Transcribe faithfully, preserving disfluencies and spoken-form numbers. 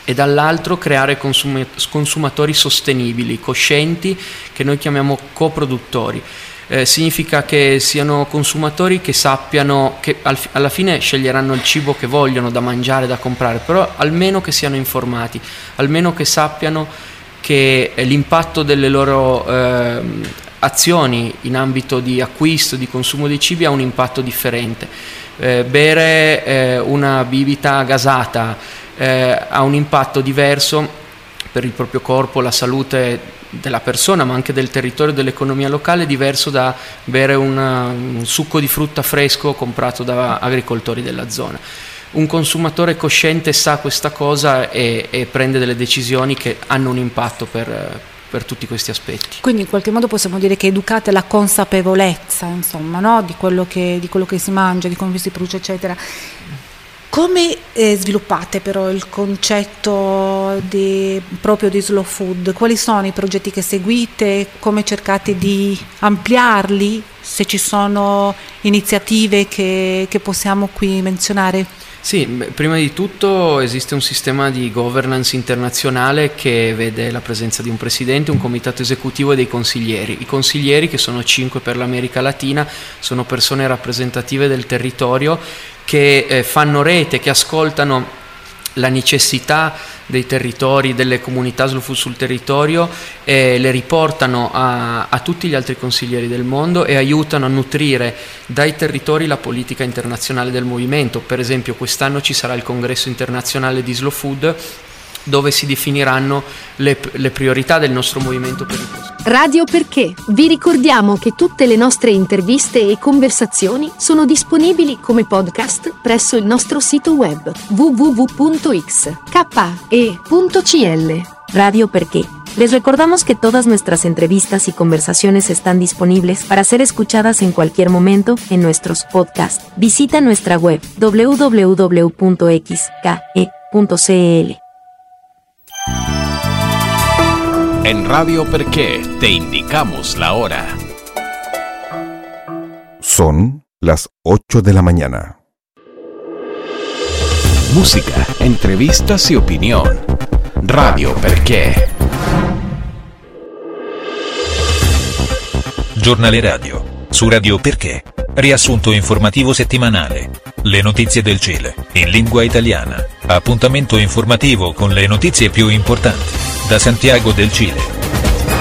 e dall'altro creare consum- consumatori sostenibili, coscienti, che noi chiamiamo coproduttori. Eh, significa che siano consumatori che sappiano che al, alla fine sceglieranno il cibo che vogliono da mangiare, da comprare, però almeno che siano informati, almeno che sappiano che l'impatto delle loro eh, azioni in ambito di acquisto, di consumo dei cibi ha un impatto differente. Eh, bere eh, una bibita gasata eh, ha un impatto diverso per il proprio corpo, la salute della persona, ma anche del territorio, dell'economia locale, diverso da bere una, un succo di frutta fresco comprato da agricoltori della zona. Un consumatore cosciente sa questa cosa e, e prende delle decisioni che hanno un impatto per, per tutti questi aspetti. Quindi in qualche modo possiamo dire che educate la consapevolezza, insomma, no? di quello che, di quello che si mangia, di come si produce, eccetera. Come eh, sviluppate però il concetto di, proprio di slow food? Quali sono i progetti che seguite? Come cercate di ampliarli? Se ci sono iniziative che, che possiamo qui menzionare? Sì, beh, prima di tutto esiste un sistema di governance internazionale che vede la presenza di un presidente, un comitato esecutivo e dei consiglieri. I consiglieri, che sono cinque per l'America Latina, sono persone rappresentative del territorio che eh, fanno rete, che ascoltano la necessità dei territori, delle comunità slow food sul territorio, e le riportano a, a tutti gli altri consiglieri del mondo e aiutano a nutrire dai territori la politica internazionale del movimento. Per esempio quest'anno ci sarà il congresso internazionale di slow food, dove si definiranno le, le priorità del nostro movimento per il posto. Radio Perché. Vi ricordiamo che tutte le nostre interviste e conversazioni sono disponibili come podcast presso il nostro sito web w w w punto x k e punto c l. Radio Perché. Les recordamos que todas nuestras entrevistas y conversaciones están disponibles para ser escuchadas en cualquier momento en nuestros podcasts. Visita nuestra web w w w punto x k e punto c l. En Radio Perché te indicamos la hora. Son las ocho de la mañana. Música, entrevistas y opinión. Radio Perché. Giornale radio. Su Radio Perché. Riassunto informativo settimanale. Le notizie del Cile, in lingua italiana. Appuntamento informativo con le notizie più importanti. Da Santiago del Cile.